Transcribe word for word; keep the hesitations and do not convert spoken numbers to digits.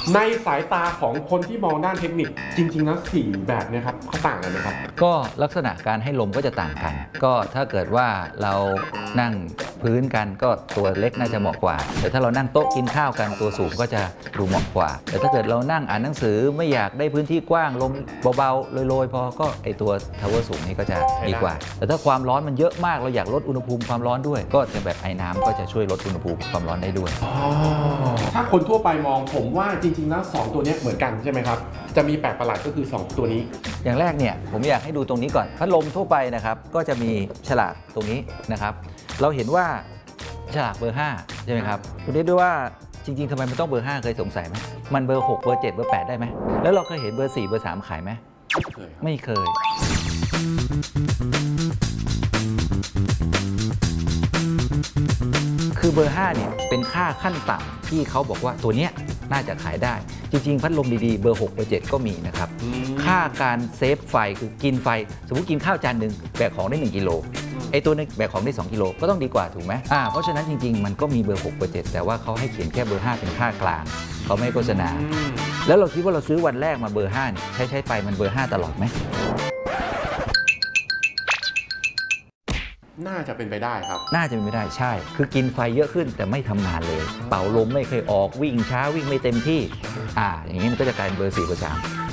ในสายตาของคนที่มองด้านเทคนิคจริงๆแล้วสี่แบบเนี่ยครับเขาต่างกันไหมครับก็ลักษณะการให้ลมก็จะต่างกัน ก็ถ้าเกิดว่าเรานั่งพื้นกันก็ตัวเล็กน่าจะเหมาะกว่า แต่ถ้าเรานั่งโต๊ะกินข้าวกันตัวสูงก็จะดูเหมาะกว่า แต่ถ้าเกิดเรานั่งอ่านหนังสือไม่อยากได้พื้นที่กว้างลมเบาๆโรยๆพอก็ไอตัวทาวเวอร์สูงนี่ก็จะดีกว่า แต่ถ้าความร้อนมันเยอะมากเราอยากลดอุณหภูมิความร้อนด้วย ก็จะแบบไอ้น้ำก็จะช่วยลดอุณหภูมิความร้อนได้ด้วยถ้าคนทั่วไปมองผมว่าจริงๆแล้วสองตัวเนี้ยเหมือนกันใช่ไหมครับจะมีแปลกประหลาดก็คือสองตัวนี้อย่างแรกเนี่ยผมอยากให้ดูตรงนี้ก่อนพัดลมทั่วไปนะครับก็จะมีฉลากตรงนี้นะครับเราเห็นว่าฉลากเบอร์ห้าใช่ไหมครับคุณเรียกด้วยว่าจริงๆทำไมมันต้องเบอร์ห้าเคยสงสัยไหมมันเบอร์หกเบอร์เจ็ดเบอร์แปดได้ไหมแล้วเราเคยเห็นเบอร์สี่เบอร์สามขายไหมไม่เคยคือเบอร์ห้าเนี่ยเป็นค่าขั้นต่ำที่เขาบอกว่าตัวเนี้ยน่าจะขายได้จริงๆพัดลมดีๆเบอร์หกเบอร์เจ็ดก็มีนะครับค่าการเซฟไฟคือกินไฟสมมติกินข้าวจานหนึ่งแบกของได้หนึ่งกิโลไอ้ตัวนึงแบกของได้สองกิโลก็ต้องดีกว่าถูกไหมอ่าเพราะฉะนั้นจริงๆมันก็มีเบอร์หกเบอร์เจ็ดแต่ว่าเขาให้เขียนแค่เบอร์ห้าเป็นค่ากลางเขาไม่โฆษณาแล้วเราคิดว่าเราซื้อวันแรกมาเบอร์ห้าเนี่ยใช้ใช้ไฟมันเบอร์ห้าตลอดไหมน่าจะเป็นไปได้ครับน่าจะเป็นไปได้ใช่คือกินไฟเยอะขึ้นแต่ไม่ทำงานเลยเป่าลมไม่เคยออกวิ่งช้าวิ่งไม่เต็มที่อ่าอย่างนี้มันก็จะกลายเป็นเบอร์สี่เบอร์สาม